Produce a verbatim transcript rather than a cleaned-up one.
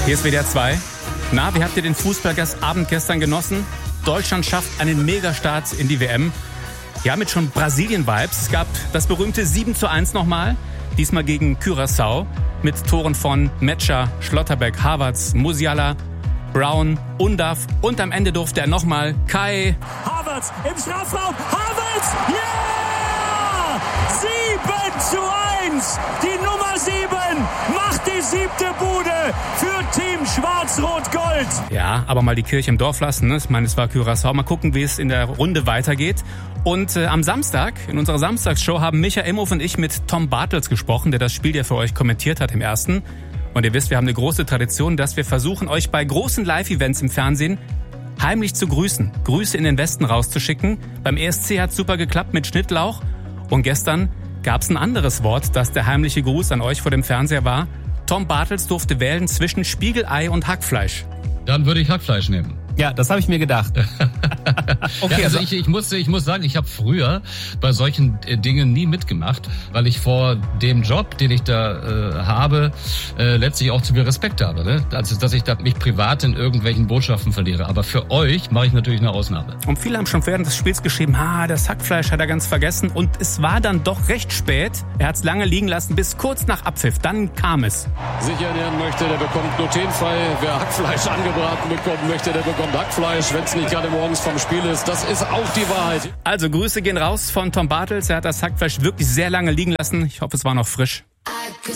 Hier ist W D R zwei. Na, wie habt ihr den Fußballabend gestern genossen? Deutschland schafft einen Megastart in die W M. Ja, mit schon Brasilien-Vibes. Es gab das berühmte sieben zu eins nochmal. Diesmal gegen Curaçao. Mit Toren von Metscher, Schlotterbeck, Havertz, Musiala, Brown, Undav. Und am Ende durfte er nochmal Kai Havertz im Strafraum. Havertz! Ja! sieben zu eins! Die Nummer sieben macht die siebte Bude für Team Schwarz-Rot-Gold. Ja, aber mal die Kirche im Dorf lassen. Ne? Ich meine, es war Curaçao. Mal gucken, wie es in der Runde weitergeht. Und äh, am Samstag, in unserer Samstagsshow, haben Micha Imhof und ich mit Tom Bartels gesprochen, der das Spiel ja für euch kommentiert hat im ersten. Und ihr wisst, wir haben eine große Tradition, dass wir versuchen, euch bei großen Live-Events im Fernsehen heimlich zu grüßen. Grüße in den Westen rauszuschicken. Beim E S C hat super geklappt mit Schnittlauch. Und gestern gab es ein anderes Wort, das der heimliche Gruß an euch vor dem Fernseher war. Tom Bartels durfte wählen zwischen Spiegelei und Hackfleisch. Dann würde ich Hackfleisch nehmen. Ja, das habe ich mir gedacht. Okay, ja, also ich, ich, muss, ich muss sagen, ich habe früher bei solchen äh, Dingen nie mitgemacht, weil ich vor dem Job, den ich da äh, habe, äh, letztlich auch zu viel Respekt habe. Ne? Also, dass ich da mich privat in irgendwelchen Botschaften verliere. Aber für euch mache ich natürlich eine Ausnahme. Und viele haben schon während des Spiels geschrieben, ah, das Hackfleisch hat er ganz vergessen. Und es war dann doch recht spät. Er hat es lange liegen lassen, bis kurz nach Abpfiff. Dann kam es. Sicher ernähren möchte, der bekommt glutenfrei. Wer Hackfleisch angebraten bekommen möchte, der bekommt Hackfleisch, wenn es nicht gerade morgens vom Spiel ist. Das ist auch die Wahrheit. Also Grüße gehen raus von Tom Bartels. Er hat das Hackfleisch wirklich sehr lange liegen lassen. Ich hoffe, es war noch frisch.